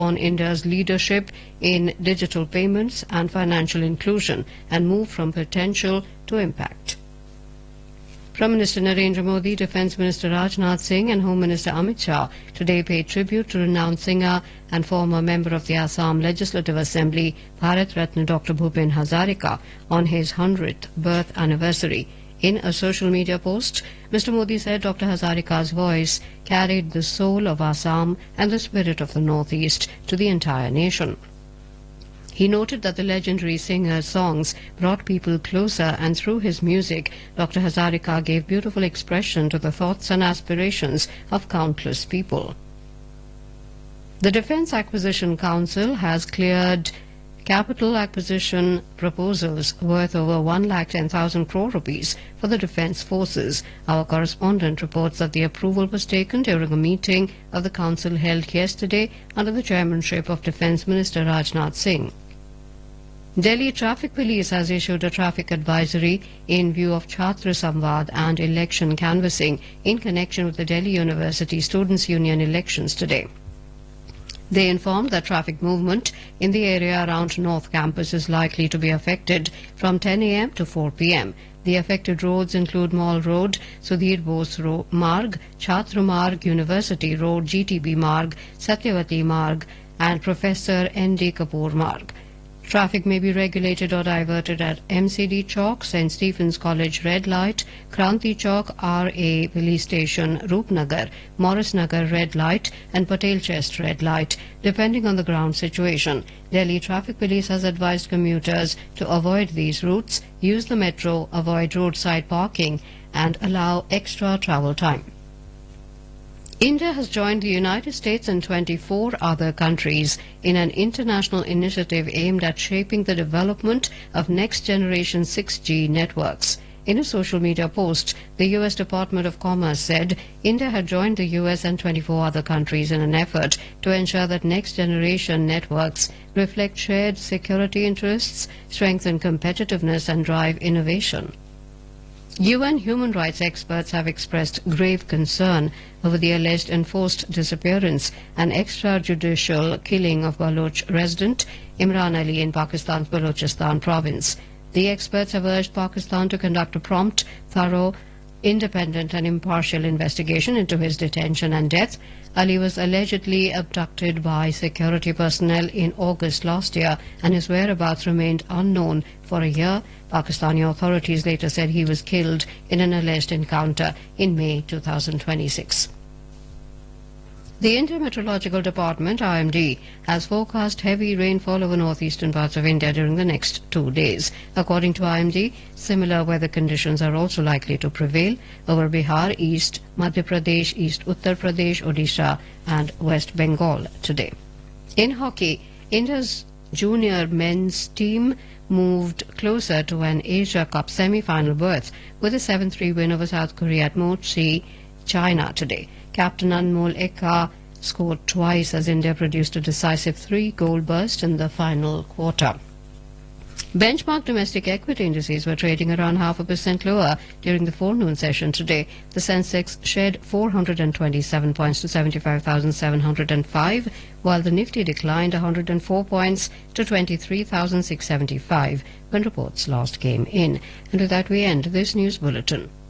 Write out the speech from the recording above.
on India's leadership in digital payments and financial inclusion and move from potential to impact. Prime Minister Narendra Modi, Defence Minister Rajnath Singh and Home Minister Amit Shah today paid tribute to renowned singer and former member of the Assam Legislative Assembly, Bharat Ratna Dr. Bhupen Hazarika, on his 100th birth anniversary. In a social media post, Mr. Modi said Dr. Hazarika's voice carried the soul of Assam and the spirit of the Northeast to the entire nation. He noted that the legendary singer's songs brought people closer, and through his music, Dr. Hazarika gave beautiful expression to the thoughts and aspirations of countless people. The Defence Acquisition Council has cleared capital acquisition proposals worth over 110,000 crore rupees for the Defence Forces. Our correspondent reports that the approval was taken during a meeting of the Council held yesterday under the chairmanship of Defence Minister Rajnath Singh. Delhi Traffic Police has issued a traffic advisory in view of Chhatra Samvad and election canvassing in connection with the Delhi University Students' Union elections today. They informed that traffic movement in the area around North Campus is likely to be affected from 10 a.m. to 4 p.m. The affected roads include Mall Road, Sudhir Bose Marg, Chhatra Marg, University Road, GTB Marg, Satyavati Marg, and Professor N.D. Kapoor Marg. Traffic may be regulated or diverted at MCD Chowk, St. Stephen's College Red Light, Kranti Chowk, RA Police Station, Roopnagar, Morris Nagar Red Light and Patel Chest Red Light, depending on the ground situation. Delhi Traffic Police has advised commuters to avoid these routes, use the metro, avoid roadside parking and allow extra travel time. India has joined the United States and 24 other countries in an international initiative aimed at shaping the development of next-generation 6G networks. In a social media post, the U.S. Department of Commerce said India had joined the U.S. and 24 other countries in an effort to ensure that next-generation networks reflect shared security interests, strengthen competitiveness and drive innovation. UN human rights experts have expressed grave concern over the alleged enforced disappearance and extrajudicial killing of Baloch resident Imran Ali in Pakistan's Balochistan province. The experts have urged Pakistan to conduct a prompt, thorough, independent and impartial investigation into his detention and death. Ali was allegedly abducted by security personnel in August last year and his whereabouts remained unknown for a year. Pakistani authorities later said he was killed in an alleged encounter in May 2026. The Indian Meteorological Department, IMD, has forecast heavy rainfall over northeastern parts of India during the next 2 days. According to IMD, similar weather conditions are also likely to prevail over Bihar, East Madhya Pradesh, East Uttar Pradesh, Odisha and West Bengal today. In hockey, India's junior men's team moved closer to an Asia Cup semi-final berth with a 7-3 win over South Korea at Mochi, China today. Captain Anmol Ekka scored twice as India produced a decisive 3-goal burst in the final quarter. Benchmark domestic equity indices were trading around 0.5% lower during the forenoon session today. The Sensex shed 427 points to 75,705, while the Nifty declined 104 points to 23,675 when reports last came in. And with that we end this news bulletin.